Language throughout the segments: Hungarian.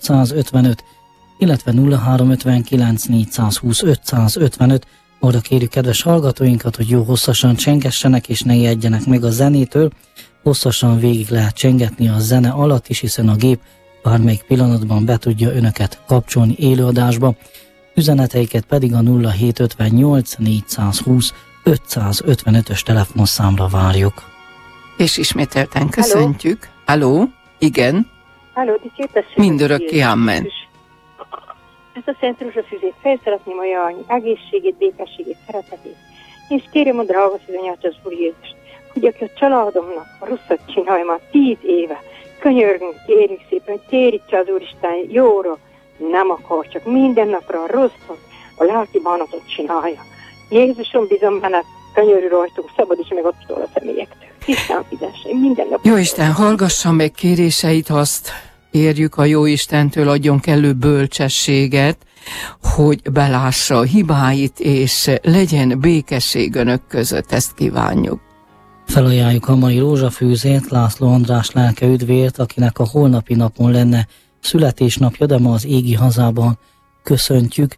555, illetve 0359 420 555. Arra kérjük kedves hallgatóinkat, hogy jó hosszasan csengessenek és ne ijedjenek meg a zenétől. Hosszasan végig lehet csengetni a zene alatt is, hiszen a gép bármelyik pillanatban be tudja önöket kapcsolni élőadásba. Üzeneteiket pedig a 0758 420 555-ös telefonszámra várjuk. És ismételten köszöntjük. Halló? Igen? Halló, dicsértessék. Mindörökké amen. Ezt a Szent Rózsafüzét fel szeretném ajánlani, egészségét, békességét, szeretetét. És kérem a drága szűzanyát az Úr Jézust, hogy aki a családomnak a rosszat csinálja már 10 éve, könyörgünk, kérjük szépen, hogy térítse az Úristen jóra, nem akar, csak minden napra a rosszat, a lelki bánatot csinálja. Jézuson bizony benned, könyörű rajtunk, szabadíts meg attól a személyektől. Tisztán fizessen, minden nap. Jó Isten, hallgassa meg kéréseit, azt érjük a jó Istentől, adjon kellő bölcsességet, hogy belássa a hibáit, és legyen békesség önök között, ezt kívánjuk. Felajánljuk a mai rózsafűzét László András lelke üdvért, akinek a holnapi napon lenne születésnapja, de ma az égi hazában köszöntjük.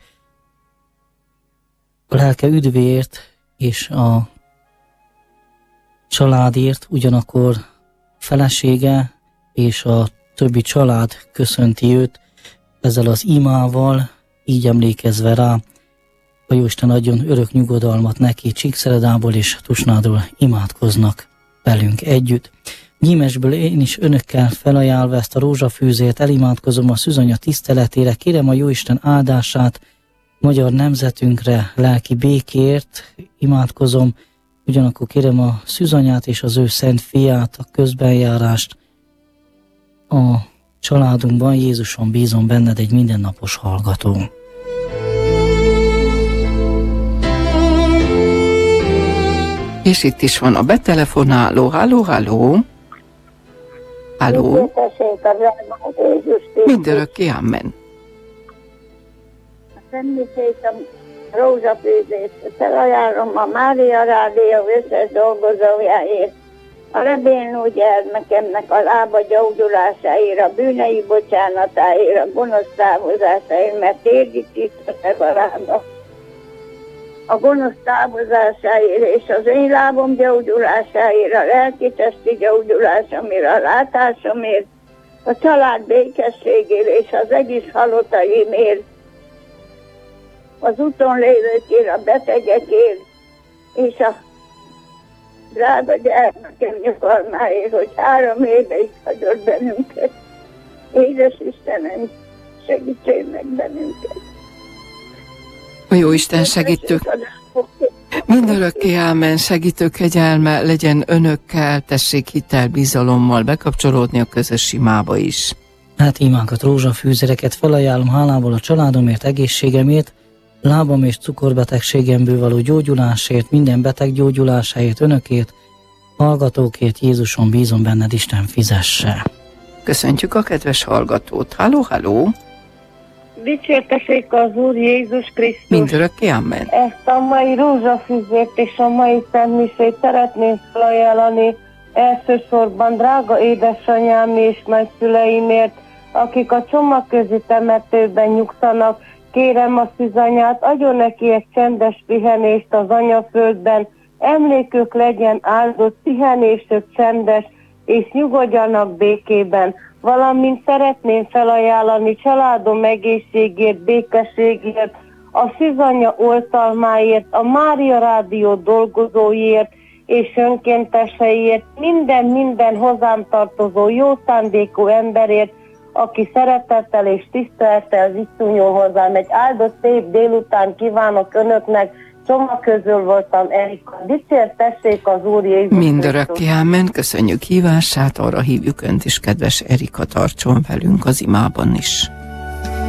A lelke üdvért és a családért, ugyanakkor felesége és a többi család köszönti őt ezzel az imával, így emlékezve rá, a Jóisten adjon örök nyugodalmat neki. Csíkszeredából és Tusnádról imádkoznak velünk együtt. Gyímesből én is önökkel felajánlva ezt a rózsafűzét elimádkozom a szűzanya tiszteletére, kérem a Jóisten áldását magyar nemzetünkre, lelki békért imádkozom, ugyanakkor kérem a szűzanyát és az ő szent fiát, a közbenjárást a családunkban. Jézuson bízom benned, egy mindennapos hallgató. És itt is van a betelefonáló. Halló, halló. Halló. Mindörökké amen. Szentmisét a rózsafűzét felajánlom a Mária Rádió összes dolgozójáért, a lebénuló gyermekemnek a lába gyógyulásáért, a bűnei bocsánatáért, a gonosz távozásáért, mert térdítisztek a lába. A gonosz távozásáért és az én lábom gyógyulásáért, a lelki-testi gyógyulásomért, a látásomért, a család békességért és az egész halottaimért, az úton lévőkért, a betegekért és a drága gyermekem nyugalmáért, hogy 3 éve is hagyott bennünket. Édes Istenem, segítsél meg bennünket! A jó Isten segítő, mindörökké ámen, segítő kegyelme legyen önökkel, tessék hittel, bizalommal bekapcsolódni a közös imába is. Hát imánkat, rózsafűzereket felajánlom hálából a családomért, egészségemért, lábam és cukorbetegségemből való gyógyulásért, minden beteg gyógyulásáért, önökért, hallgatókért. Jézuson bízom benned, Isten fizesse. Köszöntjük a kedves hallgatót. Halló, halló. Dicsértessék az Úr Jézus Krisztus! Mindörökké amen. Ezt a mai rózsafűzét és a mai szentmisét szeretném felajánlani elsősorban drága édesanyám és nagyszüleimért, akik a csomagközi temetőben nyugszanak. Kérem a szűzanyát, adjon neki egy csendes pihenést az anyaföldben, emlékük legyen áldott, pihenésük csendes, és nyugodjanak békében. Valamint szeretném felajánlani családom egészségért, békességért, a szűzanya oltalmáért, a Mária Rádió dolgozóiért és önkénteseiért, minden hozzám tartozó jó szándékú emberért, aki szeretettel és tisztelettel viszonyul hozzám. Egy áldott szép délután kívánok önöknek, csomag közül voltam Erika. Dicsértessék az Úr Jézus. Mindörökké ámen, köszönjük hívását, arra hívjuk önt is, kedves Erika, tartson velünk az imában is.